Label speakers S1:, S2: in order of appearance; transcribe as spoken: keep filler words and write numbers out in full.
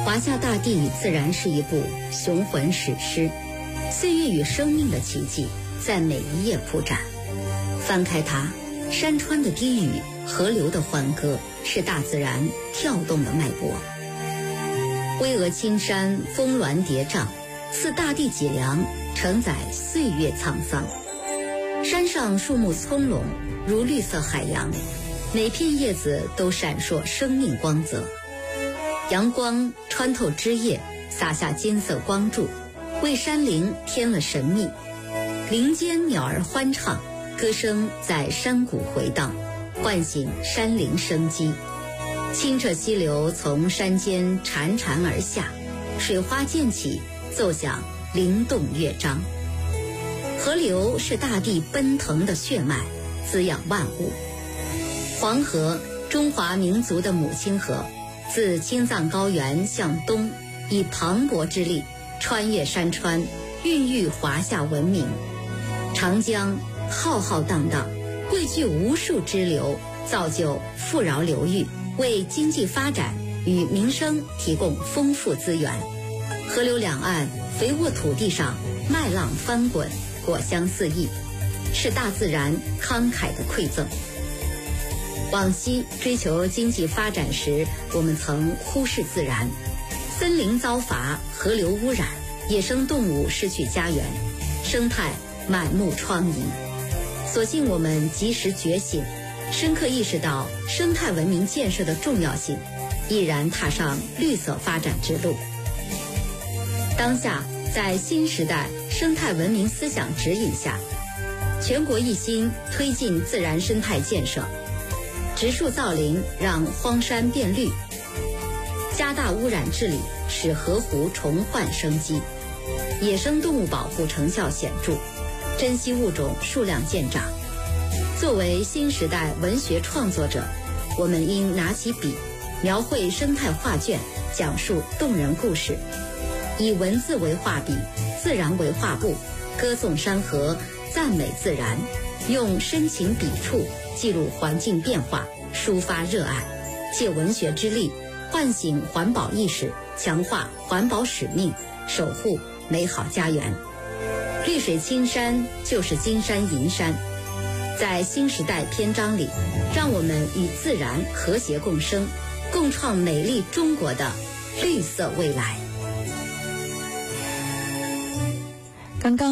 S1: 华夏大地自然是一部雄浑史诗，岁月与生命的奇迹在每一页铺展。翻开它，山川的低语，河流的欢歌，是大自然跳动的脉搏。巍峨青山，峰峦叠嶂，赐大地脊梁，承载岁月沧桑。山上树木葱茏，如绿色海洋，每片叶子都闪烁生命光泽。阳光穿透枝叶，洒下金色光柱，为山林添了神秘。林间鸟儿欢唱，歌声在山谷回荡，唤醒山林生机。清澈溪流从山间潺潺而下，水花溅起，奏响灵动乐章。河流是大地奔腾的血脉，滋养万物。黄河，中华民族的母亲河，自青藏高原向东，以磅礴之力穿越山川，孕育华夏文明。长江浩浩荡荡，汇聚无数支流，造就富饶流域，为经济发展与民生提供丰富资源。河流两岸肥沃土地上，麦浪翻滚，果香四溢，是大自然慷慨的馈赠。往昔追求经济发展时，我们曾忽视自然，森林遭伐，河流污染，野生动物失去家园，生态满目疮痍。所幸我们及时觉醒，深刻意识到生态文明建设的重要性，毅然踏上绿色发展之路。当下，在新时代生态文明思想指引下，全国一心推进自然生态建设，植树造林，让荒山变绿，加大污染治理，使河湖重焕生机。野生动物保护成效显著，珍稀物种数量见涨。作为新时代文学创作者，我们应拿起笔，描绘生态画卷，讲述动人故事，以文字为画笔，自然为画布，歌颂山河，赞美自然，用深情笔触记录环境变化，抒发热爱，借文学之力唤醒环保意识，强化环保使命，守护美好家园。绿水青山就是金山银山。在新时代篇章里，让我们与自然和谐共生，共创美丽中国的绿色未来。
S2: 刚刚